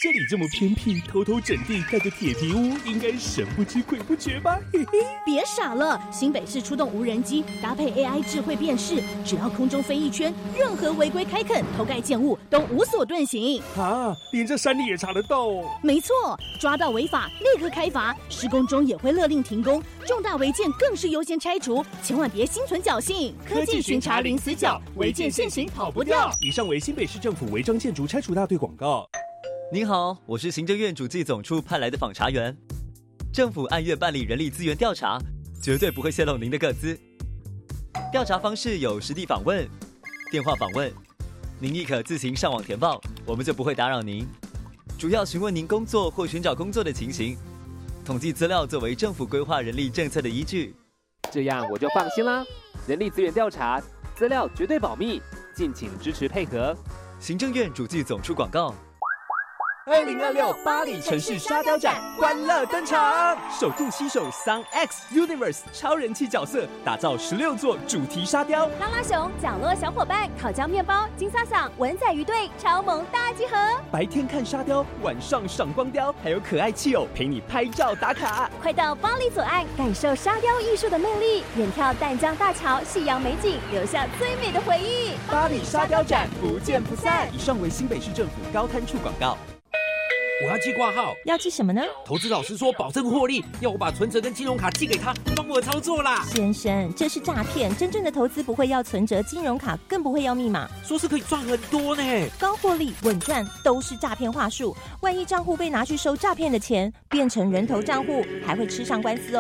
这里这么偏僻，偷偷整地盖个铁皮屋，应该神不知鬼不觉吧？嘿嘿， 别傻了，新北市出动无人机，搭配 AI 智慧辨识，只要空中飞一圈，任何违规开垦、偷盖建物都无所遁形。 啊，连这山里也查得到哦？ 没错，抓到违法立刻开罚，施工中也会勒令停工，重大违建更是优先拆除，千万别心存侥幸。科技巡查零死角，违建现行跑不掉。 以上为新北市政府违章建筑拆除大队广告。 您好，我是行政院主计总处派来的访查员。政府按月办理人力资源调查，绝对不会泄露您的个资。调查方式有实地访问、电话访问，您亦可自行上网填报，我们就不会打扰您。主要询问您工作或寻找工作的情形，统计资料作为政府规划人力政策的依据。 这样我就放心啦。人力资源调查资料绝对保密，敬请支持配合。 行政院主计总处广告。 2026巴黎城市沙雕展欢乐登场，首度携手 Sun X Universe 超人气角色，打造16座主题沙雕。 拉拉熊、角落小伙伴、烤焦面包、金萨桑、文仔鱼队超萌大集合。 白天看沙雕，晚上赏光雕，还有可爱气友陪你拍照打卡。 快到巴黎左岸，感受沙雕艺术的魅力，远眺淡江大桥、夕阳美景，留下最美的回忆。 巴黎沙雕展不见不散。以上为新北市政府高滩处广告。 我要寄挂号， 要寄什么呢？ 投资老师说保证获利，要我把存折跟金融卡寄给他，帮我操作啦。 先生，这是诈骗，真正的投资不会要存折、金融卡，更不会要密码。 说是可以赚很多呢， 高获利、稳赚都是诈骗话术。万一账户被拿去收诈骗的钱，变成人头账户，还会吃上官司哦。